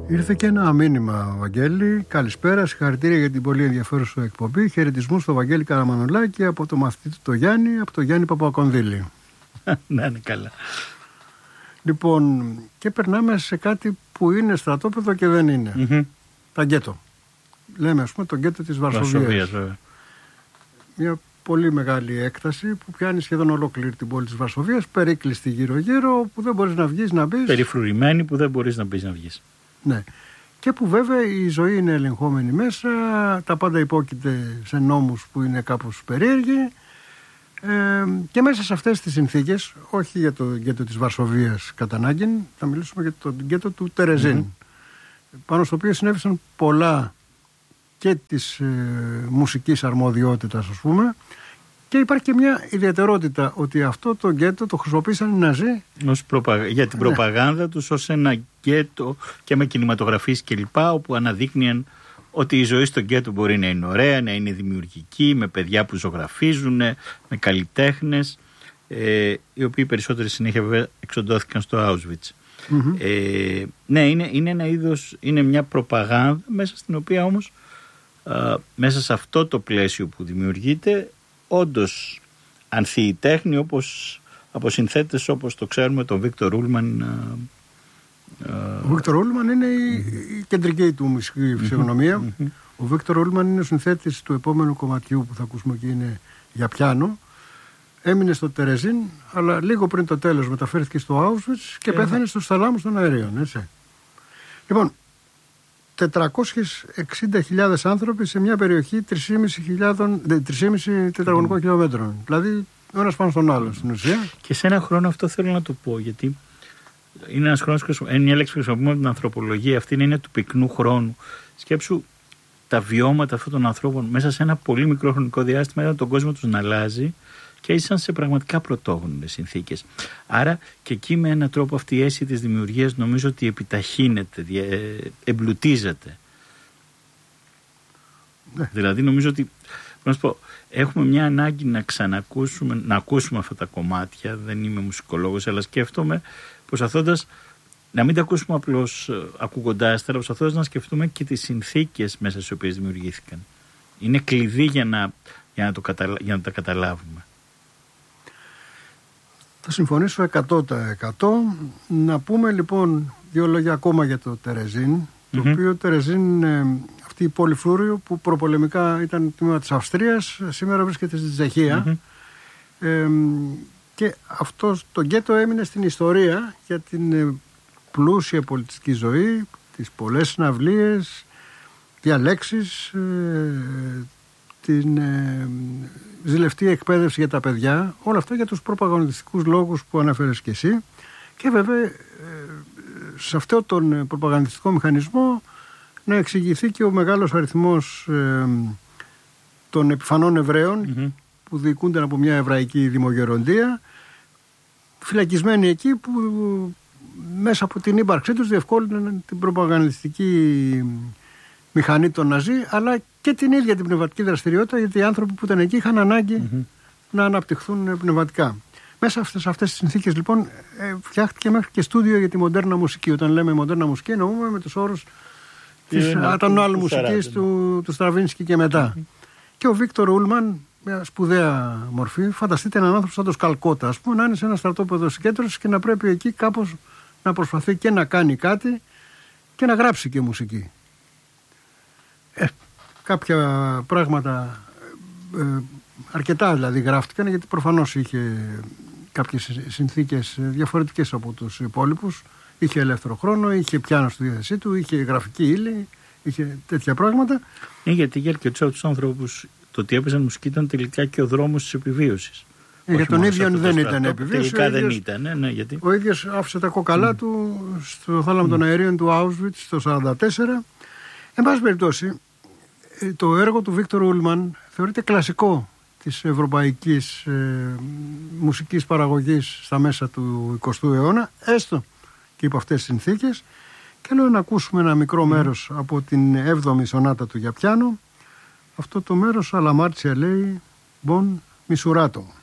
Ήρθε και ένα μήνυμα, Βαγγέλη. Καλησπέρα, συγχαρητήρια για την πολύ ενδιαφέρουσα εκπομπή. Χαιρετισμούς στο Βαγγέλη Καραμανολάκη από το μαθητή του το Γιάννη, από το Γιάννη Παπακονδύλη. Να είναι καλά. Λοιπόν, και περνάμε σε κάτι που είναι στρατόπεδο και δεν είναι. Τα γκέτο. Λέμε, ας πούμε, το γκέτο της Βαρσοβίας. Μια πολύ μεγάλη έκταση που πιάνει σχεδόν ολόκληρη την πόλη της Βαρσοβίας, περίκλειστη γύρω-γύρω, που δεν μπορείς να βγεις, να μπεις. Περιφρουρημένη που δεν μπορείς να μπεις, να βγεις. Ναι. Και που βέβαια η ζωή είναι ελεγχόμενη μέσα, τα πάντα υπόκειται σε νόμους που είναι κάπως περίεργοι, και μέσα σε αυτές τις συνθήκες, όχι για το γκέτο της Βαρσοβίας κατά ανάγκη, θα μιλήσουμε για το γκέτο του Τερεζίν, πάνω στο οποίο συνέβησαν πολλά και της μουσικής αρμοδιότητας, ας πούμε, και υπάρχει και μια ιδιαιτερότητα ότι αυτό το γκέτο το χρησιμοποίησαν οι Ναζί για την προπαγάνδα τους ως ένα γκέτο και με κινηματογραφίες κλπ, όπου αναδείκνυαν ότι η ζωή στο γκέτο μπορεί να είναι ωραία, να είναι δημιουργική, με παιδιά που ζωγραφίζουν, με καλλιτέχνες, οι οποίοι περισσότεροι συνέχεια βέβαια εξοντώθηκαν στο Auschwitz. Ναι, είναι ένα είδος, είναι μια προπαγάνδα μέσα στην οποία όμως, μέσα σε αυτό το πλαίσιο που δημιουργείται, όντως ανθεί η τέχνη, όπως από συνθέτες όπως το ξέρουμε τον Βίκτορ Ούλμαν. Ο Βίκτορ Ούλμαν είναι η κεντρική του μουσική φυσιογνωμία. Ο Βίκτορ Ούλμαν είναι ο συνθέτης του επόμενου κομματιού που θα ακούσουμε και είναι για πιάνο. Έμεινε στο Τερεζίν, αλλά λίγο πριν το τέλος μεταφέρθηκε στο Auschwitz και πέθανε στους θαλάμους των αερίων. Έτσι. Λοιπόν, 460.000 άνθρωποι σε μια περιοχή 3.500 τετραγωνικών χιλιόμετρων. Δηλαδή, ο ένας πάνω στον άλλο στην ουσία. Και σε ένα χρόνο αυτό θέλω να το πω, γιατί είναι ένας χρόνος, μια λέξη που χρησιμοποιούμε την ανθρωπολογία, αυτή είναι του πυκνού χρόνου. Σκέψου τα βιώματα αυτών των ανθρώπων μέσα σε ένα πολύ μικρό χρονικό διάστημα, είδαν τον κόσμο τους να αλλάζει και ήσαν σε πραγματικά πρωτόγνωρες συνθήκες. Άρα και εκεί με έναν τρόπο αυτή η αίσθηση της δημιουργίας νομίζω ότι επιταχύνεται, εμπλουτίζεται. Ναι. Δηλαδή νομίζω ότι, να σου πω, έχουμε μια ανάγκη να ξανακούσουμε, να ακούσουμε αυτά τα κομμάτια. Δεν είμαι μουσικολόγος, αλλά σκέφτομαι προσπαθώντας να μην τα ακούσουμε απλώς ακούγοντάς τα, αλλά προσπαθώντας να σκεφτούμε και τις συνθήκες μέσα στις οποίες δημιουργήθηκαν. Είναι κλειδί για να τα καταλάβουμε. Θα συμφωνήσω 100%. Να πούμε λοιπόν δύο λόγια ακόμα για το Τερεζίν, το οποίο Τερεζίν, αυτή η πόλη Φλούριο που προπολεμικά ήταν τμήμα της Αυστρίας, σήμερα βρίσκεται στη Τσεχία. Και αυτό το γκέτο έμεινε στην ιστορία για την πλούσια πολιτιστική ζωή, τις πολλές συναυλίες, διαλέξεις, την ζηλευτή εκπαίδευση για τα παιδιά, όλα αυτά για τους προπαγανδιστικούς λόγους που αναφέρες και εσύ, και βέβαια σε αυτό τον προπαγανδιστικό μηχανισμό να εξηγηθεί και ο μεγάλος αριθμός των επιφανών Εβραίων που διοικούνται από μια εβραϊκή δημογεροντία, φυλακισμένοι εκεί, που μέσα από την ύπαρξή τους διευκόλυναν την προπαγανδιστική μηχανή των Ναζί, αλλά και την ίδια την πνευματική δραστηριότητα, γιατί οι άνθρωποι που ήταν εκεί είχαν ανάγκη να αναπτυχθούν πνευματικά. Μέσα σε αυτές τις συνθήκες λοιπόν φτιάχτηκε μέχρι και στούντιο για τη μοντέρνα μουσική. Όταν λέμε μοντέρνα μουσική εννοούμε με τους όρους της άλλης μουσικής του Στραβίνσκι και μετά. Και ο Βίκτορ Ούλμαν, μια σπουδαία μορφή, φανταστείτε έναν άνθρωπο σαν το Σκαλκότα, ας πούμε, να είναι σε ένα στρατόπεδο συγκέντρωσης και να πρέπει εκεί κάπως να προσπαθεί και να κάνει κάτι και να γράψει και μουσική. Κάποια πράγματα αρκετά δηλαδή γράφτηκαν, γιατί προφανώς είχε κάποιες συνθήκες διαφορετικές από τους υπόλοιπους. Είχε ελεύθερο χρόνο, είχε πιάνο στη διάθεσή του, είχε γραφική ύλη, είχε τέτοια πράγματα. Γιατί για αρκετούς από τους ανθρώπους το ότι έπαιζαν μουσική ήταν τελικά και ο δρόμος της επιβίωσης. Για τον ίδιο δεν ήταν επιβίωση. Τελικά δεν ήταν. Ναι, γιατί ο ίδιος άφησε τα κόκαλά του στο θάλαμο των αερίων του Auschwitz το 1944. Εν πάση περιπτώσει, το έργο του Βίκτορ Ούλμαν θεωρείται κλασικό της ευρωπαϊκής μουσικής παραγωγής στα μέσα του 20ου αιώνα, έστω και υπό αυτές τις συνθήκες. Και λέω να ακούσουμε ένα μικρό μέρος από την 7η σονάτα του για πιάνο. Αυτό το μέρος, αλλά Μάρτσια λέει, Μπον Μισουράτο.